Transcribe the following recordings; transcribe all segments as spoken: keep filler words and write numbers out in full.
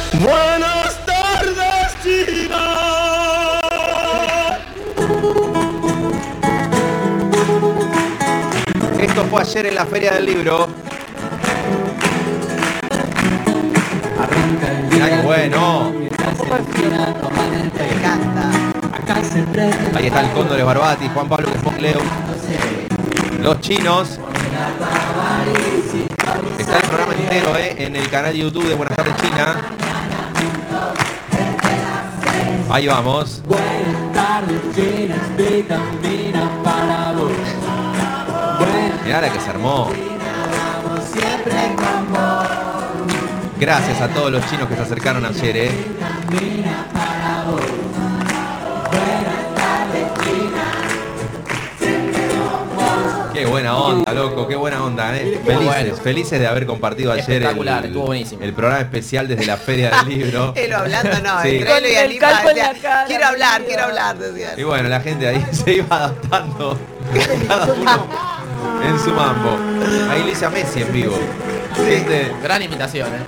Buenas tardes, China. Esto fue ayer en la Feria del Libro. Mirá qué bueno. Me encanta. Ahí está el Cóndor Barbati, Juan Pablo Leo. Los chinos. Está el programa entero eh, en el canal de YouTube de Buenas tardes China. Ahí vamos. Buenas tardes, China, explica, mira para vos. Mirá la que se armó. Gracias a todos los chinos que se acercaron ayer, eh. Qué buena onda, loco, qué buena onda, eh. Felices, bueno. felices de haber compartido ayer Espectacular, el, estuvo buenísimo. el programa especial desde la Feria del Libro. Él hablando, no, Sí. entre él y Con el Alima, calco en decía, la cara, quiero hablar, mi quiero vida. hablar, decía. Y bueno, la gente ahí se iba adaptando, cada uno en su mambo. Ahí Alicia Messi en vivo. Gente, Gran imitación, ¿eh?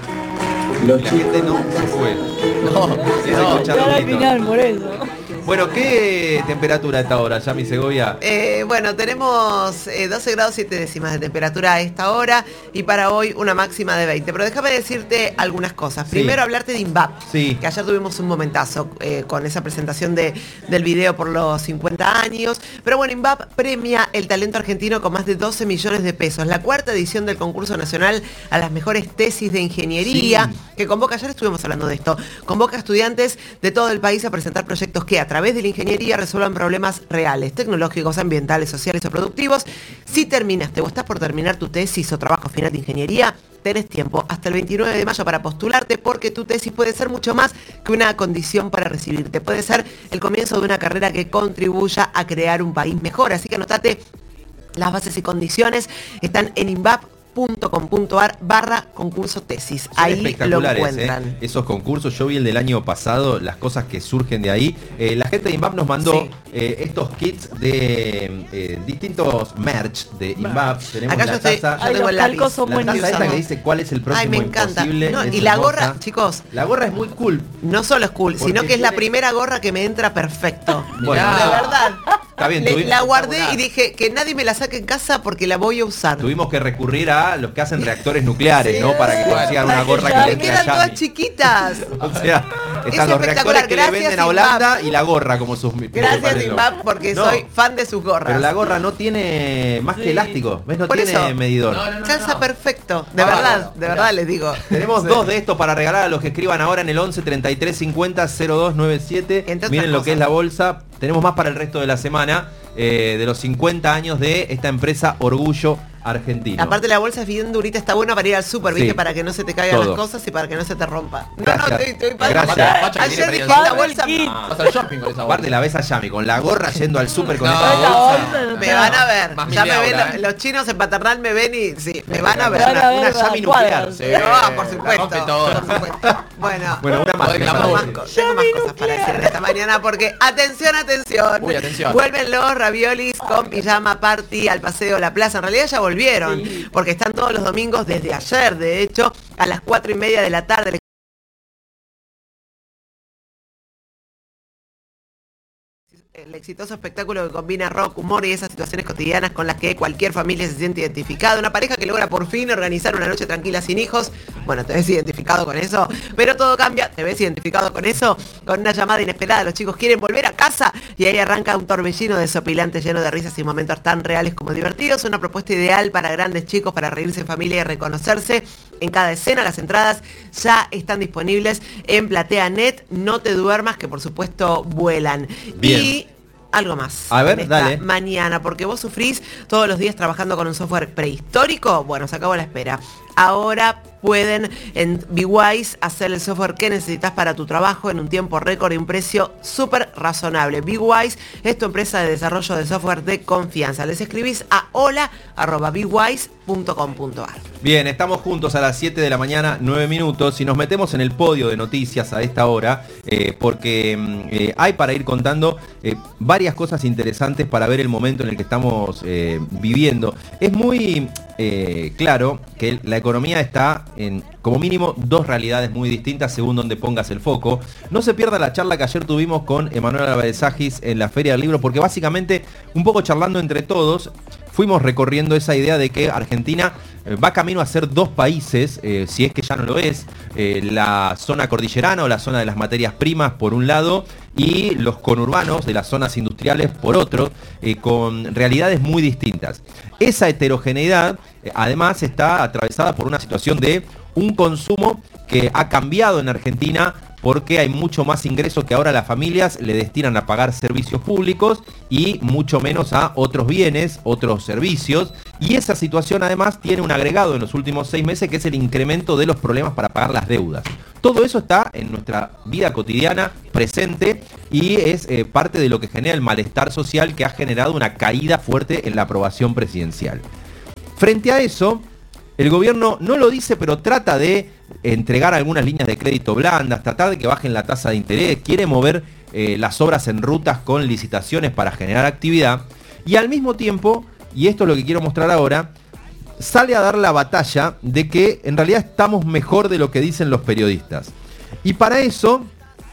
y la gente no se fue. No, Se no. escucha Ya los al gritos. final, por eso. Bueno, ¿qué temperatura a esta hora, Yami Segovia? Eh, bueno, tenemos eh, doce grados siete décimas de temperatura a esta hora y para hoy una máxima de veinte. Pero déjame decirte algunas cosas. Sí. Primero hablarte de INVAP, Sí. que ayer tuvimos un momentazo eh, con esa presentación de, del video por los cincuenta años. Pero bueno, INVAP premia el talento argentino con más de doce millones de pesos. La cuarta edición del concurso nacional a las mejores tesis de ingeniería, Sí. que convoca, ayer estuvimos hablando de esto, convoca a estudiantes de todo el país a presentar proyectos que a través de la ingeniería resuelvan problemas reales, tecnológicos, ambientales, sociales o productivos. Si terminaste o estás por terminar tu tesis o trabajo final de ingeniería, tenés tiempo hasta el veintinueve de mayo para postularte, porque tu tesis puede ser mucho más que una condición para recibirte. Puede ser el comienzo de una carrera que contribuya a crear un país mejor. Así que anotate, las bases y condiciones están en invap punto com punto ar barra concurso tesis. Son Ahí lo espectaculares, encuentran. eh, esos concursos. Yo vi el del año pasado, las cosas que surgen de ahí. Eh, la gente de INVAP nos mandó Sí. eh, estos kits de eh, distintos merch de INVAP. Tenemos Acá yo la estoy, taza, yo Ay, tengo los el lápiz. calcos son la taza buenísimos. esta que dice cuál es el próximo Ay, me encanta. imposible. No, es y la hermosa. gorra, chicos, La gorra es muy cool. no solo es cool, Porque sino que es la tiene- primera gorra que me entra perfecto. Bueno, de verdad. está bien, Le- tuvi- la guardé y espectacular. dije que nadie me la saque en casa porque la voy a usar. Tuvimos que recurrir a los que hacen reactores nucleares, Sí. ¿no? Para que Bueno, consigan para una que gorra ya que Me le entre a quedan todas Yami. chiquitas. O sea, están los espectacular. reactores que le Gracias, venden a INVAP. Holanda y la gorra como sus Gracias, principales INVAP, logos. porque No, soy fan de sus gorras. Pero la gorra no tiene más que elástico, ¿ves? No Por tiene eso. medidor. No, no, no. Calza perfecto. De Ah, verdad, de mirá. verdad les digo. Tenemos dos de estos para regalar a los que escriban ahora en el once treinta y tres cincuenta cero dos noventa y siete. Entre otras Miren lo que cosas. es la bolsa. Tenemos más para el resto de la semana eh, de los cincuenta años de esta empresa Orgullo Argentino. Aparte la bolsa es bien durita, está buena para ir al súper, ¿viste? Sí. Para que no se te caigan Todo. las cosas y para que no se te rompa. No, Gracias. no, estoy, estoy Gracias. Facha que Ayer tiene dije para ir esta al bolsa kit. Vas al shopping con esa Aparte bolsa. la ves a Yami con la gorra yendo al súper con No, esta Esta bolsa. bolsa no me está. van a ver. Más Ya mil me de ven ahora, los, ¿eh? los chinos en Paternal me ven y sí, me van a ver. Van a ver una las Yami nuclear. cuadras. Sí. No, por La supuesto. rompe todo. Por supuesto. Bueno, Bueno, una más. Joder, una la más. tengo Mauro. más, co- tengo más cosas para decir en esta mañana porque, atención, atención. Uy, atención. Vuelven los raviolis con pijama party al Paseo La Plaza. En realidad ya volvieron, Sí. porque están todos los domingos desde ayer, de hecho, a las cuatro y media de la tarde. El exitoso espectáculo que combina rock, humor y esas situaciones cotidianas con las que cualquier familia se siente identificada. Una pareja que logra por fin organizar una noche tranquila sin hijos. Bueno, te ves identificado con eso, pero todo cambia. Te ves identificado con eso, con una llamada inesperada. Los chicos quieren volver a casa y ahí arranca un torbellino desopilante lleno de risas y momentos tan reales como divertidos. Una propuesta ideal para grandes chicos, para reírse en familia y reconocerse en cada escena. Las entradas ya están disponibles en Platea punto net. No te duermas, que por supuesto vuelan. Bien. Y algo más. A ver, en esta dale. mañana, porque vos sufrís todos los días trabajando con un software prehistórico. Bueno, se acabó la espera. Ahora pueden en BeWise hacer el software que necesitas para tu trabajo en un tiempo récord y un precio súper razonable. BeWise es tu empresa de desarrollo de software de confianza. Les escribís a hola arroba bewise punto com punto ar. Bien, estamos juntos a las siete de la mañana, nueve minutos, y nos metemos en el podio de noticias a esta hora, eh, porque mm, eh, hay para ir contando eh, varias cosas interesantes para ver el momento en el que estamos eh, viviendo. Es muy... eh, claro que la economía está en, como mínimo, dos realidades muy distintas según donde pongas el foco. No se pierda la charla que ayer tuvimos con Emanuel Álvarez Agis en la Feria del Libro, porque básicamente, un poco charlando entre todos, fuimos recorriendo esa idea de que Argentina va camino a ser dos países, eh, si es que ya no lo es, eh, la zona cordillerana o la zona de las materias primas por un lado y los conurbanos de las zonas industriales por otro, eh, con realidades muy distintas. Esa heterogeneidad eh, además está atravesada por una situación de un consumo que ha cambiado en Argentina, porque hay mucho más ingreso que ahora las familias le destinan a pagar servicios públicos y mucho menos a otros bienes, otros servicios. Y esa situación además tiene un agregado en los últimos seis meses, que es el incremento de los problemas para pagar las deudas. Todo eso está en nuestra vida cotidiana presente y es eh, parte de lo que genera el malestar social que ha generado una caída fuerte en la aprobación presidencial. Frente a eso, el gobierno no lo dice, pero trata de entregar algunas líneas de crédito blandas, tratar de que bajen la tasa de interés, quiere mover eh, las obras en rutas con licitaciones para generar actividad, y al mismo tiempo, y esto es lo que quiero mostrar ahora, sale a dar la batalla de que en realidad estamos mejor de lo que dicen los periodistas. Y para eso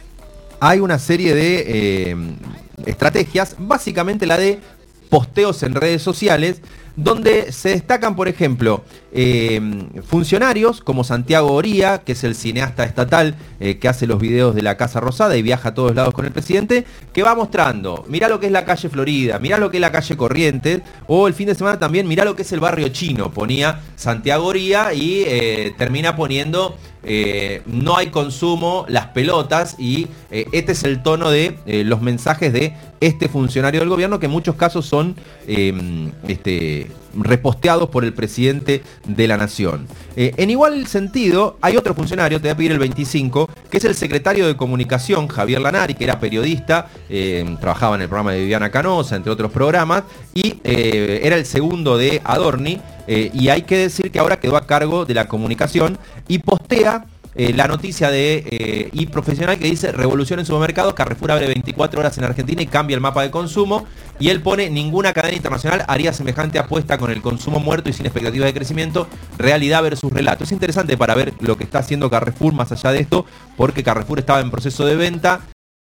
hay una serie de eh, estrategias, básicamente la de posteos en redes sociales, donde se destacan, por ejemplo, eh, funcionarios como Santiago Oría, que es el cineasta estatal eh, que hace los videos de la Casa Rosada y viaja a todos lados con el presidente, que va mostrando, mirá lo que es la calle Florida, mirá lo que es la calle Corrientes, o el fin de semana también, mirá lo que es el barrio chino, ponía Santiago Oría y eh, termina poniendo eh, no hay consumo, las pelotas, y eh, este es el tono de eh, los mensajes de este funcionario del gobierno, que en muchos casos son eh, este, reposteados por el presidente de la nación. Eh, en igual sentido, hay otro funcionario, te voy a pedir el veinticinco, que es el secretario de Comunicación, Javier Lanari, que era periodista, eh, trabajaba en el programa de Viviana Canosa, entre otros programas, y eh, era el segundo de Adorni, eh, y hay que decir que ahora quedó a cargo de la comunicación y postea Eh, la noticia de eh, y profesional que dice: revolución en supermercados, Carrefour abre veinticuatro horas en Argentina y cambia el mapa de consumo. Y él pone: ninguna cadena internacional haría semejante apuesta con el consumo muerto y sin expectativas de crecimiento, realidad versus relato. Es interesante para ver lo que está haciendo Carrefour más allá de esto, porque Carrefour estaba en proceso de venta.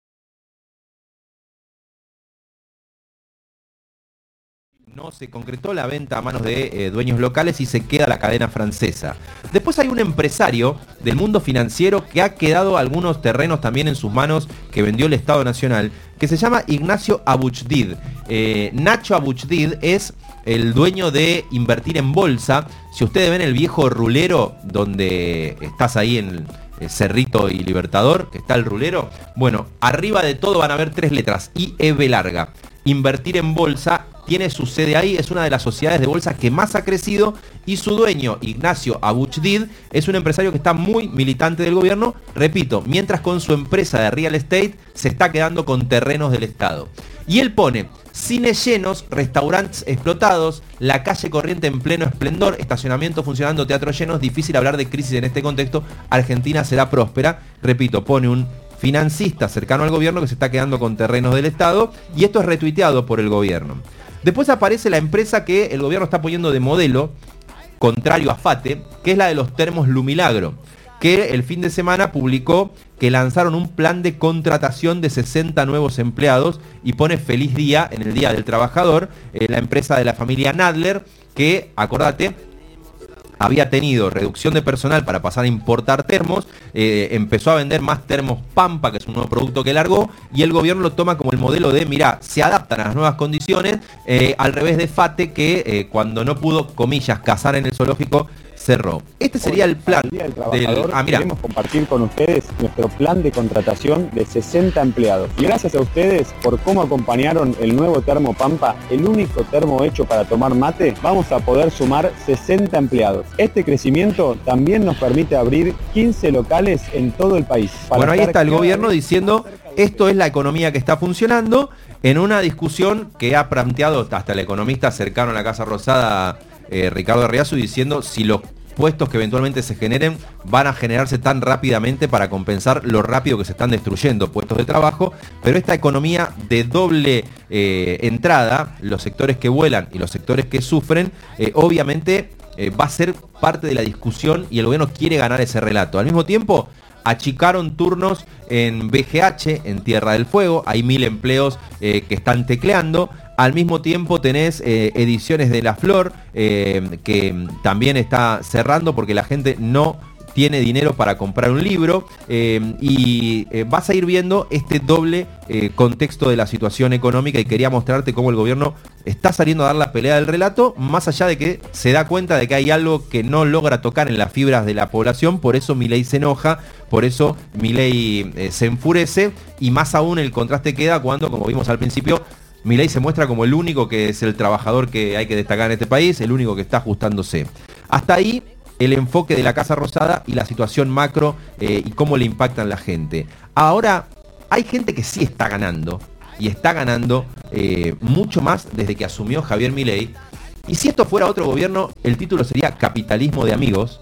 No se concretó la venta a manos de eh, dueños locales y se queda la cadena francesa. Después hay un empresario del mundo financiero que ha quedado algunos terrenos también en sus manos, que vendió el Estado Nacional, que se llama Ignacio Abuchdid. Eh, Nacho Abuchdid es el dueño de Invertir en Bolsa. Si ustedes ven el viejo rulero donde estás ahí en el Cerrito y Libertador, que está el rulero, bueno, arriba de todo van a ver tres letras, I E B larga. Invertir en Bolsa tiene su sede ahí, es una de las sociedades de bolsa que más ha crecido, y su dueño, Ignacio Abuchdid, es un empresario que está muy militante del gobierno, repito, mientras con su empresa de real estate se está quedando con terrenos del Estado. Y él pone: cines llenos, restaurantes explotados, la calle corriente en pleno esplendor, estacionamiento funcionando, teatros llenos, difícil hablar de crisis en este contexto, Argentina será próspera. Repito, pone un financista cercano al gobierno que se está quedando con terrenos del Estado, y esto es retuiteado por el gobierno. Después aparece la empresa que el gobierno está poniendo de modelo, contrario a FATE, que es la de los termos Lumilagro, que el fin de semana publicó que lanzaron un plan de contratación de sesenta nuevos empleados, y pone feliz día en el Día del Trabajador, eh, la empresa de la familia Nadler, que, acordate, había tenido reducción de personal para pasar a importar termos, eh, empezó a vender más termos Pampa, que es un nuevo producto que largó, y el gobierno lo toma como el modelo de: mirá, se adaptan a las nuevas condiciones, eh, al revés de FATE, que eh, cuando no pudo, comillas, cazar en el zoológico, cerró. Este sería el plan del, del... Ah, mira. Queremos compartir con ustedes nuestro plan de contratación de sesenta empleados. Y gracias a ustedes por cómo acompañaron el nuevo termo Pampa, el único termo hecho para tomar mate, vamos a poder sumar sesenta empleados. Este crecimiento también nos permite abrir quince locales en todo el país. Bueno, ahí está el gobierno diciendo: esto es la economía que está funcionando, en una discusión que ha planteado hasta el economista cercano a la Casa Rosada, eh, Ricardo Arriazu, diciendo si los puestos que eventualmente se generen van a generarse tan rápidamente para compensar lo rápido que se están destruyendo puestos de trabajo. Pero esta economía de doble eh, entrada, los sectores que vuelan y los sectores que sufren, eh, obviamente eh, va a ser parte de la discusión y el gobierno quiere ganar ese relato. Al mismo tiempo, achicaron turnos en B G H, en Tierra del Fuego, hay mil empleos eh, que están tecleando. Al mismo tiempo tenés eh, Ediciones de la Flor, eh, que también está cerrando porque la gente no tiene dinero para comprar un libro, eh, y eh, vas a ir viendo este doble eh, contexto de la situación económica, y quería mostrarte cómo el gobierno está saliendo a dar la pelea del relato, más allá de que se da cuenta de que hay algo que no logra tocar en las fibras de la población. Por eso Milei se enoja, por eso Milei eh, se enfurece, y más aún el contraste queda cuando, como vimos al principio, Milei se muestra como el único que es el trabajador que hay que destacar en este país, el único que está ajustándose. Hasta ahí el enfoque de la Casa Rosada y la situación macro eh, y cómo le impactan a la gente. Ahora, hay gente que sí está ganando, y está ganando eh, mucho más desde que asumió Javier Milei. Y si esto fuera otro gobierno, el título sería Capitalismo de Amigos.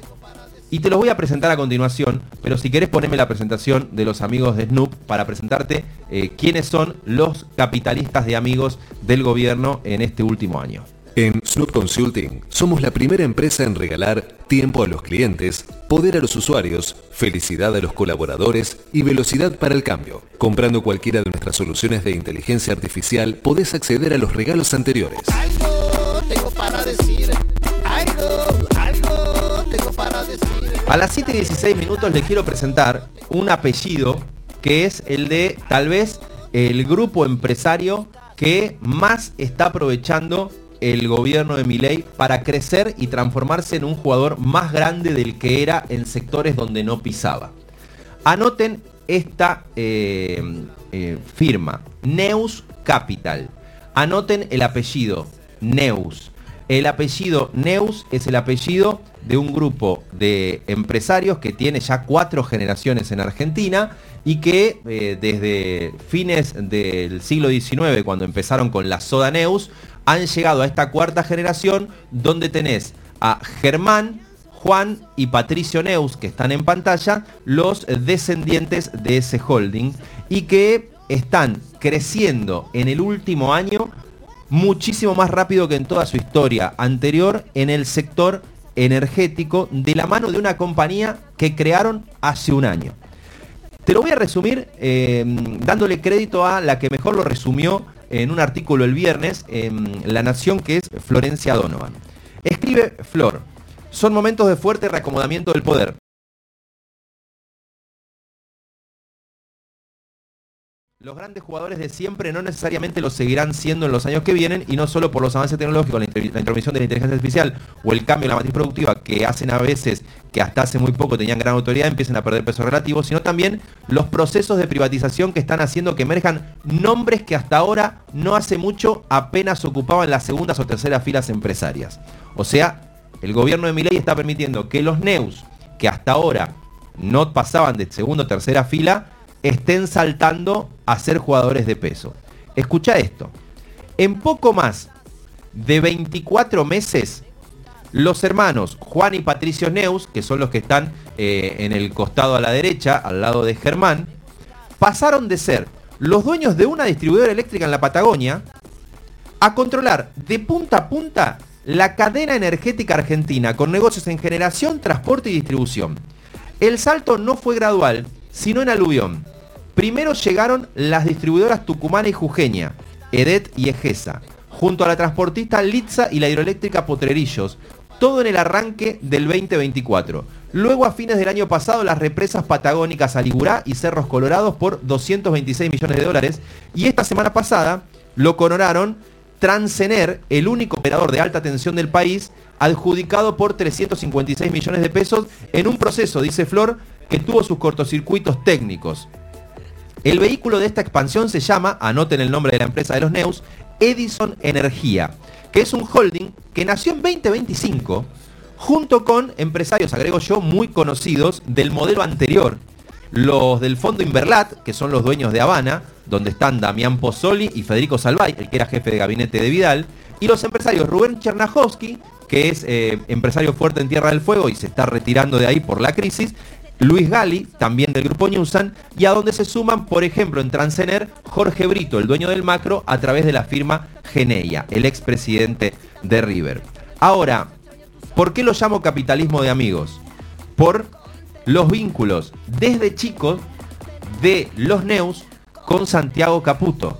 Y te los voy a presentar a continuación, pero si querés poneme la presentación de los amigos de Snoop para presentarte eh, quiénes son los capitalistas de amigos del gobierno en este último año. En Snoop Consulting somos la primera empresa en regalar tiempo a los clientes, poder a los usuarios, felicidad a los colaboradores y velocidad para el cambio. Comprando cualquiera de nuestras soluciones de inteligencia artificial podés acceder a los regalos anteriores. Algo tengo para decir, algo, algo tengo para decir. A las siete y dieciséis minutos les quiero presentar un apellido que es el de tal vez el grupo empresario que más está aprovechando el gobierno de Milei para crecer y transformarse en un jugador más grande del que era en sectores donde no pisaba. Anoten esta eh, eh, firma, Neus Capital. Anoten el apellido, Neus. El apellido Neus es el apellido de un grupo de empresarios que tiene ya cuatro generaciones en Argentina y que eh, desde fines del siglo diecinueve, cuando empezaron con la soda Neus, han llegado a esta cuarta generación, donde tenés a Germán, Juan y Patricio Neus, que están en pantalla, los descendientes de ese holding, y que están creciendo en el último año muchísimo más rápido que en toda su historia anterior en el sector energético, de la mano de una compañía que crearon hace un año. Te lo voy a resumir eh, dándole crédito a la que mejor lo resumió en un artículo el viernes en La Nación, que es Florencia Donovan. Escribe Flor: son momentos de fuerte reacomodamiento del poder. Los grandes jugadores de siempre no necesariamente lo seguirán siendo en los años que vienen, y no solo por los avances tecnológicos, la, inter la intromisión de la inteligencia artificial o el cambio en la matriz productiva, que hacen a veces que hasta hace muy poco tenían gran autoridad, empiecen a perder peso relativo, sino también los procesos de privatización que están haciendo que emerjan nombres que hasta ahora, no hace mucho, apenas ocupaban las segundas o terceras filas empresarias. O sea, el gobierno de Milei está permitiendo que los Neus, que hasta ahora no pasaban de segunda o tercera fila, estén saltando a ser jugadores de peso. Escucha esto: en poco más de veinticuatro meses, los hermanos Juan y Patricio Neus, que son los que están eh, en el costado a la derecha, al lado de Germán, pasaron de ser los dueños de una distribuidora eléctrica en la Patagonia a controlar de punta a punta la cadena energética argentina, con negocios en generación, transporte y distribución. El salto no fue gradual, sino en aluvión. Primero llegaron las distribuidoras tucumana y jujeña, Edet y Egesa, junto a la transportista Litza y la hidroeléctrica Potrerillos, todo en el arranque del veinte veinticuatro. Luego, a fines del año pasado, las represas patagónicas Aligurá y Cerros Colorados por doscientos veintiséis millones de dólares, y esta semana pasada lo coronaron Transener, el único operador de alta tensión del país, adjudicado por trescientos cincuenta y seis millones de pesos en un proceso, dice Flor, que tuvo sus cortocircuitos técnicos. El vehículo de esta expansión se llama, anoten el nombre de la empresa de los Neus, Edison Energía, que es un holding que nació en veinte veinticinco junto con empresarios, agrego yo, muy conocidos del modelo anterior. Los del fondo Inverlat, que son los dueños de Habana, donde están Damián Pozzoli y Federico Salvay, el que era jefe de gabinete de Vidal, y los empresarios Rubén Chernajowski, que es eh, empresario fuerte en Tierra del Fuego y se está retirando de ahí por la crisis, Luis Gali, también del grupo Newsan, y a donde se suman, por ejemplo, en Transener, Jorge Brito, el dueño del macro, a través de la firma Geneia, el expresidente de River. Ahora, ¿Por qué lo llamo capitalismo de amigos? Por los vínculos desde chicos de los Neus con Santiago Caputo.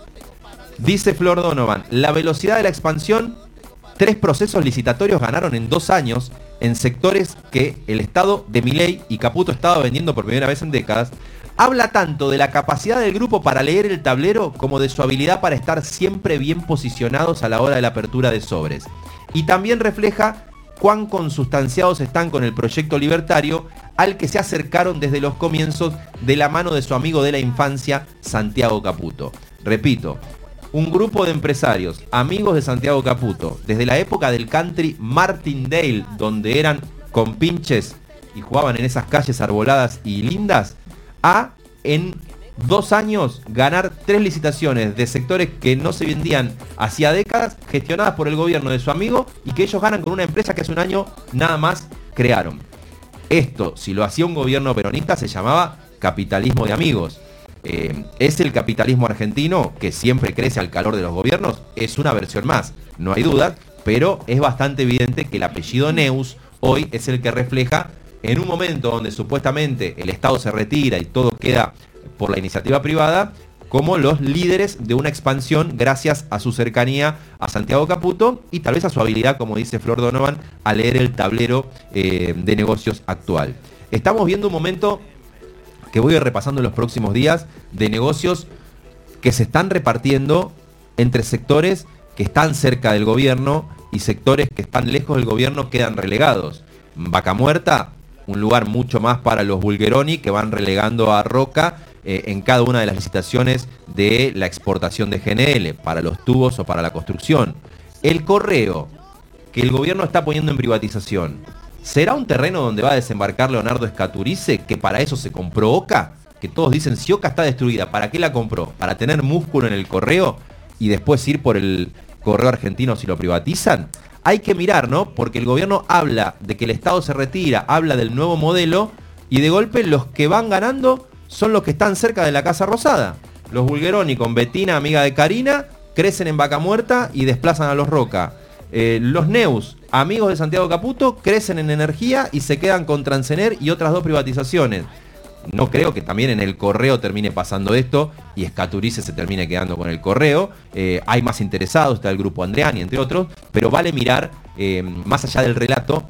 Dice Flor Donovan, la velocidad de la expansión, tres procesos licitatorios ganaron en dos años en sectores que el Estado de Milei y Caputo estaba vendiendo por primera vez en décadas, habla tanto de la capacidad del grupo para leer el tablero como de su habilidad para estar siempre bien posicionados a la hora de la apertura de sobres. Y también refleja cuán consustanciados están con el proyecto libertario al que se acercaron desde los comienzos de la mano de su amigo de la infancia, Santiago Caputo. Repito, un grupo de empresarios, amigos de Santiago Caputo, desde la época del country Martindale, donde eran compinches y jugaban en esas calles arboladas y lindas, a en dos años ganar tres licitaciones de sectores que no se vendían hacía décadas, gestionadas por el gobierno de su amigo, y que ellos ganan con una empresa que hace un año nada más crearon. Esto, si lo hacía un gobierno peronista, se llamaba capitalismo de amigos. Eh, ¿Es el capitalismo argentino que siempre crece al calor de los gobiernos? Es una versión más, no hay duda, pero es bastante evidente que el apellido Neus hoy es el que refleja, en un momento donde supuestamente el Estado se retira y todo queda por la iniciativa privada, como los líderes de una expansión gracias a su cercanía a Santiago Caputo y tal vez a su habilidad, como dice Flor Donovan, a leer el tablero eh, de negocios actual. Estamos viendo un momento que voy a ir repasando en los próximos días, de negocios que se están repartiendo entre sectores que están cerca del gobierno y sectores que están lejos del gobierno quedan relegados. Vaca Muerta, un lugar mucho más para los Bulgeroni, que van relegando a Roca eh, en cada una de las licitaciones de la exportación de G N L, para los tubos o para la construcción. El Correo, que el gobierno está poniendo en privatización, ¿será un terreno donde va a desembarcar Leonardo Escaturice, que para eso se compró Oca? Que todos dicen, si Oca está destruida, ¿para qué la compró? ¿Para tener músculo en el Correo y después ir por el Correo argentino si lo privatizan? Hay que mirar, ¿no? Porque el gobierno habla de que el Estado se retira, habla del nuevo modelo, y de golpe los que van ganando son los que están cerca de la Casa Rosada. Los Bulgeroni con Betina, amiga de Karina, crecen en Vaca Muerta y desplazan a los Roca. Eh, los Neus, amigos de Santiago Caputo, crecen en energía y se quedan con Transener y otras dos privatizaciones. No creo que también en el Correo termine pasando esto y Escaturice se termine quedando con el Correo. Eh, hay más interesados, está el grupo Andreani, entre otros, pero vale mirar eh, más allá del relato.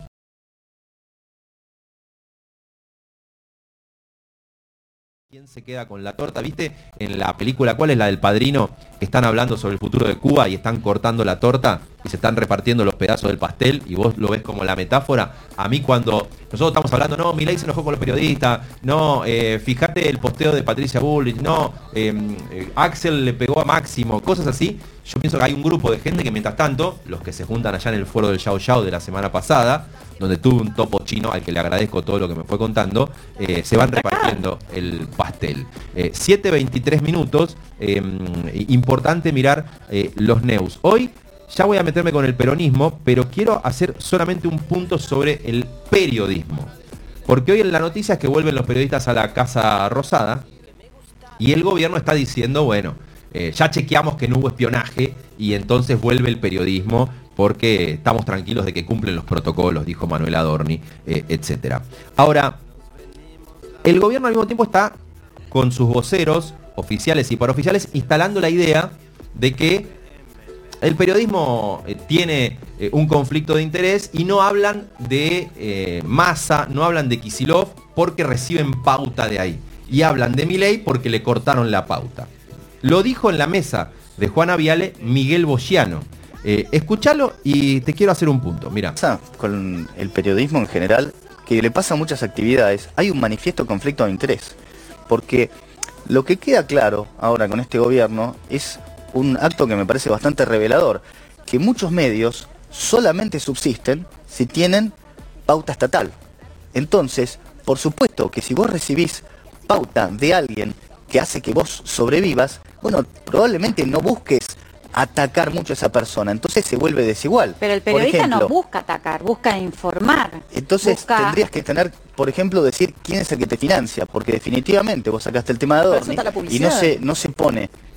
¿Quién se queda con la torta? ¿Viste en la película, cuál es la del Padrino? Que están hablando sobre el futuro de Cuba y están cortando la torta y se están repartiendo los pedazos del pastel y vos lo ves como la metáfora. A mí cuando nosotros estamos hablando, no, Milei se enojó con los periodistas, no, eh, fíjate el posteo de Patricia Bullrich, no, eh, eh, Axel le pegó a Máximo, cosas así. Yo pienso que hay un grupo de gente que mientras tanto, los que se juntan allá en el foro del Yao Yao de la semana pasada, donde tuve un topo chino al que le agradezco todo lo que me fue contando, eh, se van repartiendo el pastel. Eh, siete veintitrés minutos, eh, importante mirar eh, los Neus. Hoy ya voy a meterme con el peronismo, pero quiero hacer solamente un punto sobre el periodismo. Porque hoy en la noticia es que vuelven los periodistas a la Casa Rosada y el gobierno está diciendo, bueno, eh, ya chequeamos que no hubo espionaje y entonces vuelve el periodismo porque estamos tranquilos de que cumplen los protocolos, dijo Manuel Adorni, eh, etcétera. Ahora, el gobierno al mismo tiempo está con sus voceros oficiales y paraoficiales instalando la idea de que el periodismo eh, tiene eh, un conflicto de interés y no hablan de eh, Massa, no hablan de Kicillof porque reciben pauta de ahí. Y hablan de Milei porque le cortaron la pauta. Lo dijo en la mesa de Juana Viale Miguel Boschiano. Eh, escúchalo y te quiero hacer un punto. Mira. Con el periodismo en general, que le pasa a muchas actividades, hay un manifiesto conflicto de interés. Porque lo que queda claro ahora con este gobierno es un acto que me parece bastante revelador, que muchos medios solamente subsisten si tienen pauta estatal. Entonces, por supuesto que si vos recibís pauta de alguien que hace que vos sobrevivas, bueno, probablemente no busques atacar mucho a esa persona, entonces se vuelve desigual. Pero el periodista ejemplo, no busca atacar, busca informar. Entonces busca... tendrías que tener, por ejemplo, decir quién es el que te financia, porque definitivamente vos sacaste el tema de Adorni y no se, no se pone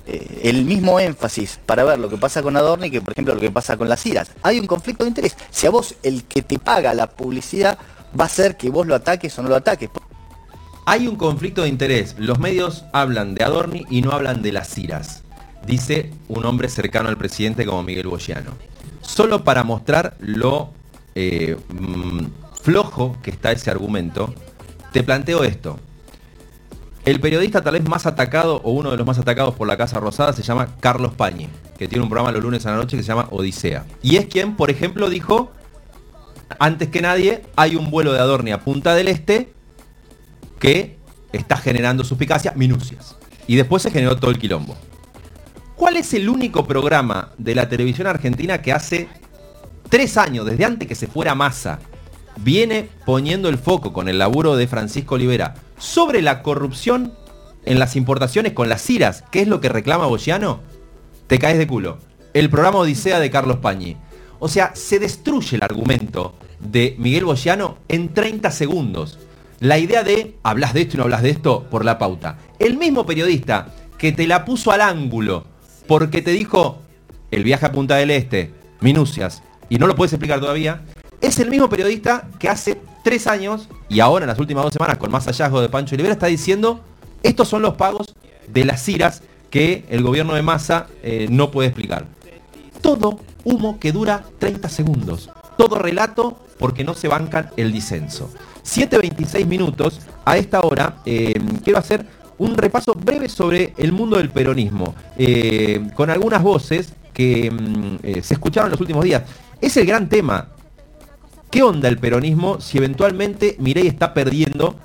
eh, el mismo énfasis para ver lo que pasa con Adorni que, por ejemplo, lo que pasa con las Ciras. Hay un conflicto de interés. Si a vos el que te paga la publicidad va a ser que vos lo ataques o no lo ataques. Hay un conflicto de interés. Los medios hablan de Adorni y no hablan de las Ciras, dice un hombre cercano al presidente como Miguel Bogiano. Solo para mostrar lo eh, mmm, flojo que está ese argumento, te planteo esto. El periodista tal vez más atacado, o uno de los más atacados por la Casa Rosada, se llama Carlos Pañi, que tiene un programa los lunes a la noche que se llama Odisea. Y es quien, por ejemplo, dijo, antes que nadie, hay un vuelo de Adorni a Punta del Este que está generando suspicacia, minucias. Y después se generó todo el quilombo. ¿Cuál es el único programa de la televisión argentina que hace tres años, desde antes que se fuera Massa, viene poniendo el foco con el laburo de Francisco Olivera sobre la corrupción en las importaciones con las Ciras, que es lo que reclama Bogiano? Te caes de culo. El programa Odisea de Carlos Pañi. O sea, se destruye el argumento de Miguel Bogiano en treinta segundos. La idea de hablas de esto y no hablas de esto por la pauta. El mismo periodista que te la puso al ángulo porque te dijo el viaje a Punta del Este, minucias, y no lo puedes explicar todavía, es el mismo periodista que hace tres años, y ahora en las últimas dos semanas, con más hallazgos de Pancho Olivera, está diciendo, estos son los pagos de las Ciras que el gobierno de Massa eh, no puede explicar. Todo humo que dura treinta segundos. Todo relato porque no se bancan el disenso. siete veintiséis minutos, a esta hora eh, quiero hacer un repaso breve sobre el mundo del peronismo, eh, con algunas voces que eh, se escucharon en los últimos días. Es el gran tema. ¿Qué onda el peronismo si eventualmente Milei está perdiendo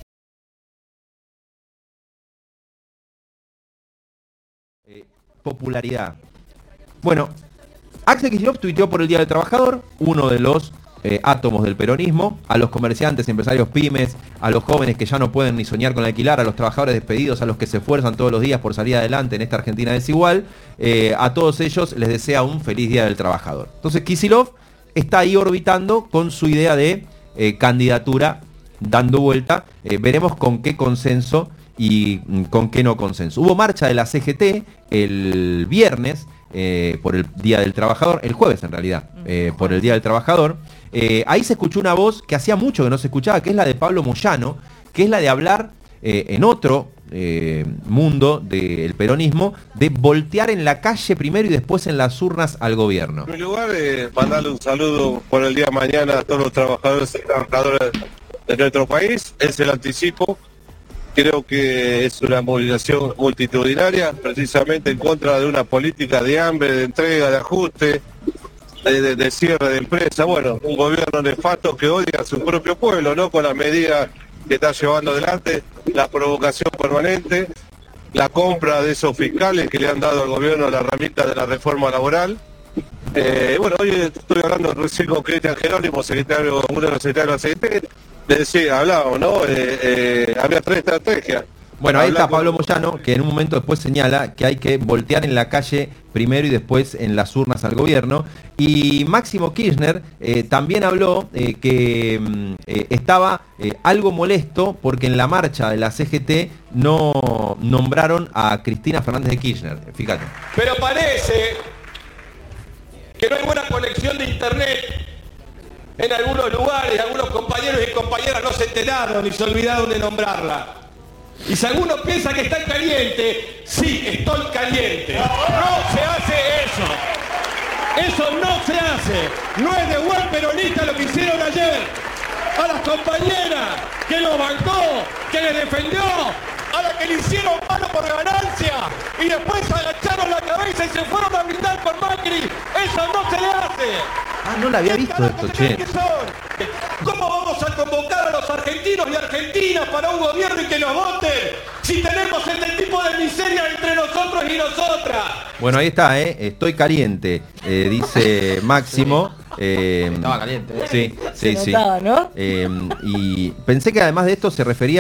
eh, popularidad? Bueno, Axel Kicillof tuiteó por el Día del Trabajador, uno de los eh, átomos del peronismo, a los comerciantes, empresarios pymes, a los jóvenes que ya no pueden ni soñar con alquilar, a los trabajadores despedidos, a los que se esfuerzan todos los días por salir adelante en esta Argentina desigual, eh, a todos ellos les desea un feliz Día del Trabajador. Entonces Kicillof está ahí orbitando con su idea de eh, candidatura dando vuelta. Eh, veremos con qué consenso y mm, con qué no consenso. Hubo marcha de la C G T el viernes eh, por el Día del Trabajador, el jueves en realidad, eh, por el Día del Trabajador. Eh, ahí se escuchó una voz que hacía mucho que no se escuchaba, que es la de Pablo Moyano, que es la de hablar eh, en otro eh, mundo del peronismo, de voltear en la calle primero y después en las urnas al gobierno. En primer lugar, eh, mandarle un saludo por el día de mañana a todos los trabajadores y trabajadoras de nuestro país. Es el anticipo. Creo que es una movilización multitudinaria, precisamente en contra de una política de hambre, de entrega, de ajuste, de, de, de cierre de empresas. Bueno, un gobierno nefasto que odia a su propio pueblo, ¿no? Con la medida que está llevando adelante, la provocación permanente, la compra de esos fiscales que le han dado al gobierno la herramienta de la reforma laboral. Eh, bueno, hoy estoy hablando recién con Cristian Jerónimo, secretario, uno de los secretarios de la C G T, le decía, hablábamos, ¿no? Eh, eh, había tres estrategias. Bueno, ahí está Pablo Moyano, que en un momento después señala que hay que voltear en la calle primero y después en las urnas al gobierno. Y Máximo Kirchner eh, también habló eh, que eh, estaba eh, algo molesto porque en la marcha de la C G T no nombraron a Cristina Fernández de Kirchner. Fíjate. Pero parece que no hay buena conexión de internet en algunos lugares. Algunos compañeros y compañeras no se enteraron y se olvidaron de nombrarla. Y si alguno piensa que está caliente, sí, estoy caliente. No se hace eso. Eso no se hace. No es de buen peronista lo que hicieron ayer. A las compañeras que lo bancó, que le defendió, a la que le hicieron mano por ganancia y después agacharon la cabeza y se fueron a brindar por Macri. Eso no se le hace. Ah, no la había visto esto, che. ¿Cómo vamos a convocar a los argentinos y argentinas para un gobierno y que nos voten si tenemos este tipo de miseria entre nosotros y nosotras? Bueno, ahí está, ¿eh? Estoy caliente, eh, dice Máximo. Eh, Estaba caliente, ¿eh? Sí, sí, Se sí. notaba, ¿no? Eh, y pensé que además de esto se refería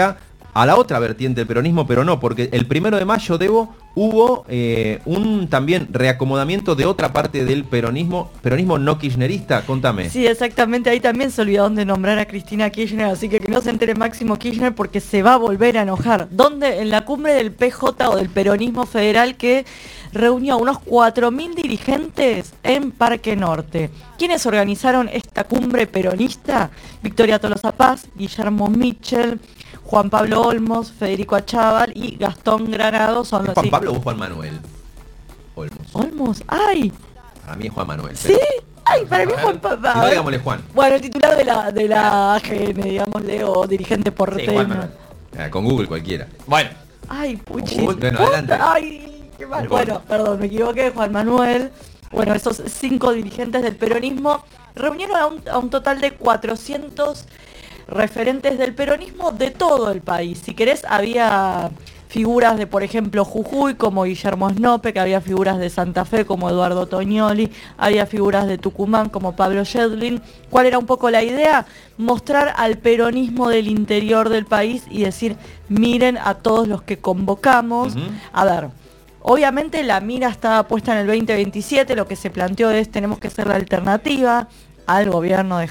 a la otra vertiente del peronismo, pero no, porque el primero de mayo, Debo, hubo eh, un también reacomodamiento de otra parte del peronismo, peronismo no kirchnerista, contame. Sí, exactamente, ahí también se olvidaron de nombrar a Cristina Kirchner, así que que no se entere Máximo Kirchner porque se va a volver a enojar. ¿Dónde? En la cumbre del P J o del peronismo federal que reunió a unos cuatro mil dirigentes en Parque Norte. ¿Quiénes organizaron esta cumbre peronista? Victoria Tolosa Paz, Guillermo Mitchell, Juan Pablo Olmos, Federico Achával y Gastón Granado. Son los ¿Juan sí. Pablo o Juan Manuel? Olmos. Olmos, ay. Para mí es Juan Manuel. ¿Sí? Ay, para mí Juan Pablo. Pablo. Si no, digámosle Juan. Bueno, el titular de la de la A G N, digámosle, o dirigente porteño. Sí, Juan Manuel. Eh, con Google cualquiera. Bueno. Ay, puchis. Google, bueno, adelante. Ay, qué mal. Bueno, perdón, me equivoqué, Juan Manuel. Bueno, esos cinco dirigentes del peronismo reunieron a un, a un total de cuatrocientos referentes del peronismo de todo el país. Si querés, había figuras de, por ejemplo, Jujuy, como Guillermo Snope, que había figuras de Santa Fe, como Eduardo Toñoli, había figuras de Tucumán, como Pablo Yedlin. ¿Cuál era un poco la idea? Mostrar al peronismo del interior del país y decir, miren a todos los que convocamos. Uh-huh. A ver, obviamente la mira estaba puesta en el veinte veintisiete, lo que se planteó es, tenemos que ser la alternativa al gobierno de